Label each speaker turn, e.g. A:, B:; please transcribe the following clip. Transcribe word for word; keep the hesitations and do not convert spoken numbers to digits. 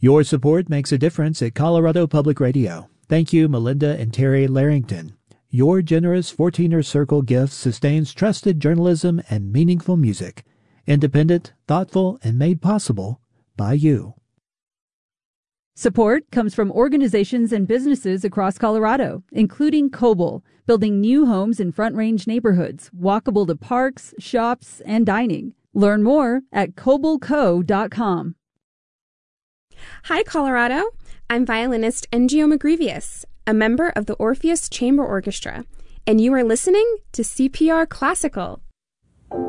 A: Your support makes a difference at Colorado Public Radio. Thank you, Melinda and Terry Larrington. Your generous fourteener Circle gift sustains trusted journalism and meaningful music. Independent, thoughtful, and made possible by you.
B: Support comes from organizations and businesses across Colorado, including Coble, building new homes in Front Range neighborhoods, walkable to parks, shops, and dining. Learn more at coble co dot com.
C: Hi, Colorado. I'm violinist Engio Magrivius, a member of the Orpheus Chamber Orchestra, and you are listening to C P R Classical.